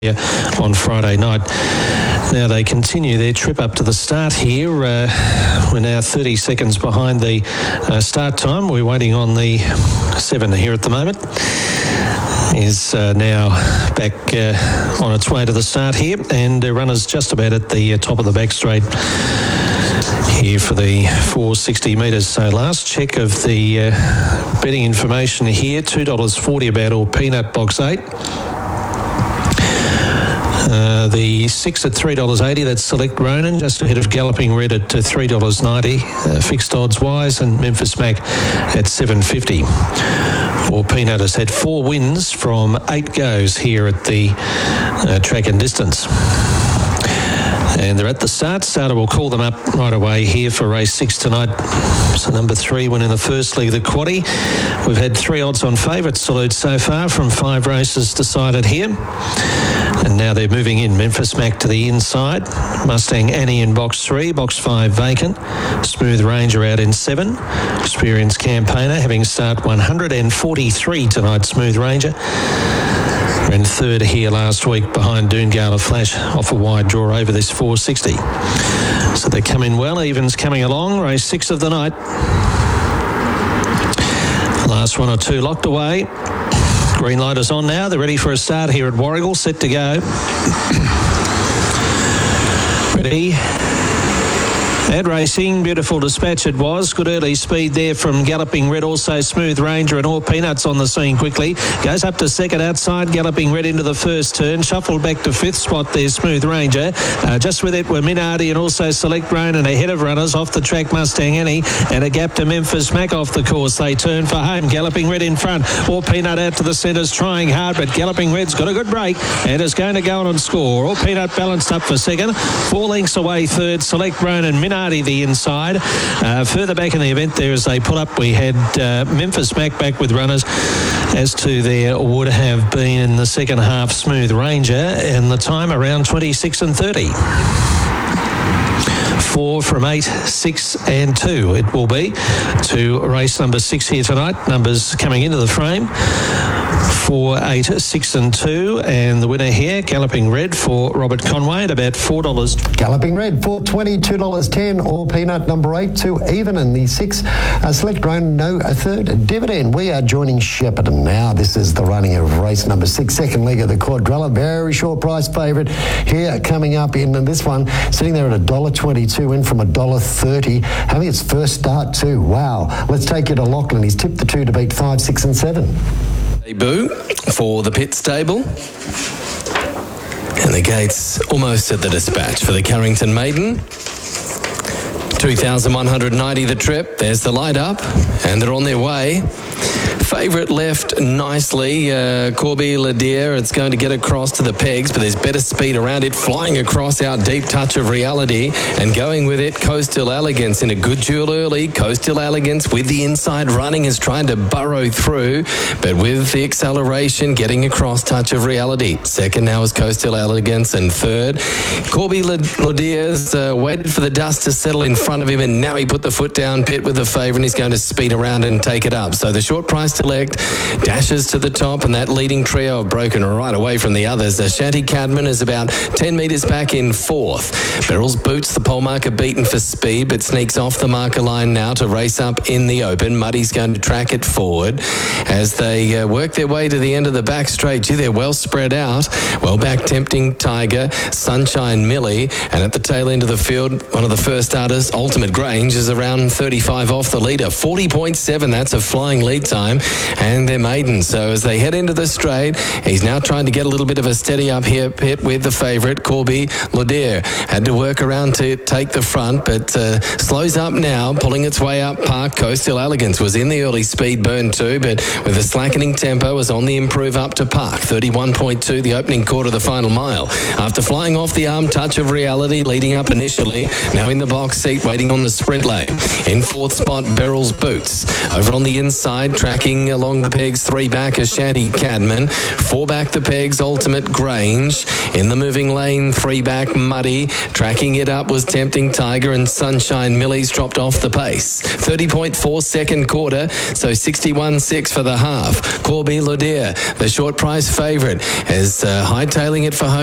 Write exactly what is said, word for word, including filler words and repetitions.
on Friday night. Now they continue their trip up to the start here. Uh, we're now thirty seconds behind the uh, start time. We're waiting on the seven here at the moment. Is uh, now back uh, on its way to the start here, and uh, runners just about at the uh, top of the back straight here for the four sixty metres. So last check of the uh, betting information here, two dollars forty about all peanut box eight. Uh, the six at three dollars eighty, that's Select Ronan, just ahead of Galloping Red at uh, three dollars ninety, uh, fixed odds wise, and Memphis Mac at seven fifty. Or Peanut has had four wins from eight goes here at the uh, track and distance. And they're at the start. Starter will call them up right away here for race six tonight. So number three win in the first leg, the quaddie. We've had three odds on favourite Salute so far from five races decided here. And now they're moving in. Memphis Mac to the inside. Mustang Annie in box three. Box five vacant. Smooth Ranger out in seven. Experienced Campaigner having start one hundred forty-three tonight, Smooth Ranger. And third here last week behind Doongala Flash off a wide draw over this four sixty. So they come in well. Evens coming along. Race six of the night. Last one or two locked away. Green light is on now. They're ready for a start here at Warragul. Set to go. Ready. And racing, beautiful dispatch it was. Good early speed there from Galloping Red, also Smooth Ranger, and all Peanuts on the scene quickly. Goes up to second outside, Galloping Red into the first turn. Shuffled back to fifth spot there, Smooth Ranger. Uh, just with it were Minardi and also Select Ronan ahead of runners. Off the track, Mustang Annie, and a gap to Memphis Mac off the course. They turn for home. Galloping Red in front. All Peanut out to the centres, trying hard, but Galloping Red's got a good break and is going to go on and score. All Peanut balanced up for second. Four lengths away third, Select Ronan, Minardi the inside. Uh, further back in the event there as they pull up, we had uh, Memphis Mac back with runners, as to there would have been in the second half Smooth Ranger, and the time around twenty-six and thirty. Four from eight, six and two it will be to race number six here tonight. Numbers coming into the frame. Four, eight, six and two, and the winner here, Galloping Red for Robert Conway at about four dollars. Galloping Red, four twenty, two dollars ten. All Peanut number eight, two even, and the six. Uh, Select Ronan, no a third dividend. We are joining Shepparton now. This is the running of race number six, second leg of the quadrella. Very short price favourite here coming up in this one, sitting there at a dollar twenty-two, in from a dollar thirty, having its first start too. Wow. Let's take you to Lachlan. He's tipped the two to beat five, six and seven. Debut for the pit stable. And the gates almost at the dispatch for the Carrington Maiden. two thousand one hundred ninety the trip. There's the light up, and they're on their way. Favourite left nicely, uh, Corby Ladier. It's going to get across to the pegs, but there's better speed around it. Flying across out deep touch of reality, and going with it, Coastal Elegance in a good duel early. Coastal Elegance with the inside running is trying to burrow through, but with the acceleration, getting across touch of reality. Second now is Coastal Elegance, and third, Corby Ladier's uh, waited for the dust to settle in front of him, and now he put the foot down, pit with the favour, and he's going to speed around and take it up. So the short price select dashes to the top, and that leading trio have broken right away from the others. Ashanti Cadman is about ten metres back in fourth. Beryl's Boots, the pole marker, beaten for speed, but sneaks off the marker line now to race up in the open. Muddy's going to track it forward as they uh, work their way to the end of the back straight. Gee, they're well spread out. Well back, Tempting Tiger, Sunshine Millie, and at the tail end of the field, one of the first starters, Ultimate Grange, is around thirty-five off the leader. forty point seven, that's a flying lead time. And they're maiden. So as they head into the straight, he's now trying to get a little bit of a steady up here pit with the favourite, Corby Ladier. Had to work around to take the front, but uh, slows up now, pulling its way up Park. Coastal Elegance was in the early speed burn too, but with a slackening tempo was on the improve up to Park. thirty-one point two, the opening quarter of the final mile. After flying off the arm touch of reality, leading up initially, now in the box seat, waiting on the sprint lane. In fourth spot, Beryl's Boots. Over on the inside, tracking leading along the pegs, three back Ashanti Cadman, four back the pegs, Ultimate Grange. In the moving lane, three back Muddy. Tracking it up was Tempting Tiger, and Sunshine Millie's dropped off the pace. thirty point four second quarter, so sixty-one six for the half. Corby Lodier, the short price favourite, is uh, hightailing it for home.